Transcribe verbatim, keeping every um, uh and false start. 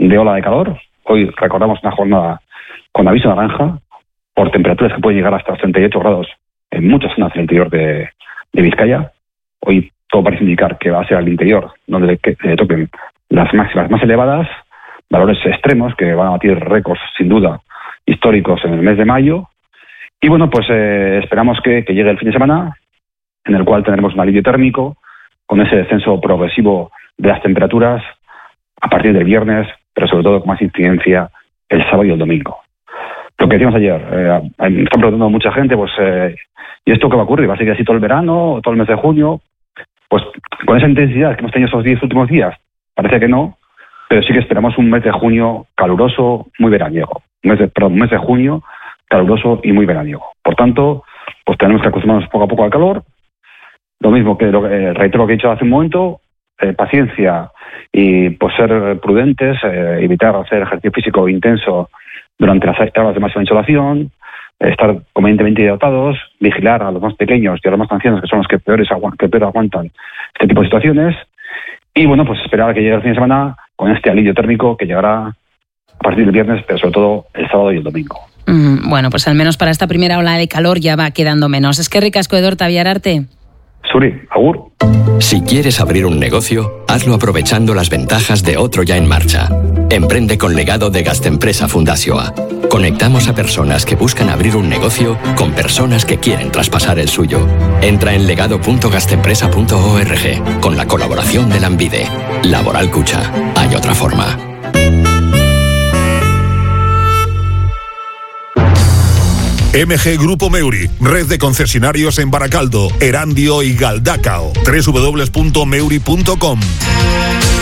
de ola de calor. Hoy recordamos una jornada con aviso naranja por temperaturas que pueden llegar hasta los treinta y ocho grados en muchas zonas del interior de, de Vizcaya. Hoy todo parece indicar que va a ser al interior donde le, que, le toquen las máximas más elevadas, valores extremos que van a batir récords sin duda históricos en el mes de mayo. Y bueno, pues eh, esperamos que, que llegue el fin de semana, en el cual tendremos un alivio térmico, con ese descenso progresivo de las temperaturas a partir del viernes, pero sobre todo con más incidencia el sábado y el domingo. Lo que decíamos ayer, eh, me están preguntando mucha gente, pues, eh, ¿y esto qué va a ocurrir? ¿Va a seguir así todo el verano, todo el mes de junio? Pues con esa intensidad que hemos tenido esos diez últimos días, parece que no, pero sí que esperamos un mes de junio caluroso, muy veraniego. Un mes de, perdón, un mes de junio caluroso y muy veraniego. Por tanto, pues tenemos que acostumbrarnos poco a poco al calor. Lo mismo que lo, eh, reitero lo que he dicho hace un momento, eh, paciencia y pues ser prudentes, eh, evitar hacer ejercicio físico intenso durante las horas de máxima insolación, eh, estar convenientemente hidratados, vigilar a los más pequeños y a los más ancianos, que son los que peores agu- que peor aguantan este tipo de situaciones. Y bueno, pues esperar a que llegue el fin de semana con este alivio térmico que llegará a partir del viernes, pero sobre todo el sábado y el domingo. Mm, bueno, pues al menos para esta primera ola de calor ya va quedando menos. Es que ricasco, Edorta Villararte. Suri, agur. Si quieres abrir un negocio, hazlo aprovechando las ventajas de otro ya en marcha. Emprende con legado de Gastempresa Fundazioa. Conectamos a personas que buscan abrir un negocio con personas que quieren traspasar el suyo. Entra en legado punto gastempresa punto org con la colaboración de Lanbide. Laboral Cucha. Hay otra forma. M G Grupo Meuri, red de concesionarios en Baracaldo, Erandio y Galdacao. doble u doble u doble u punto meuri punto com.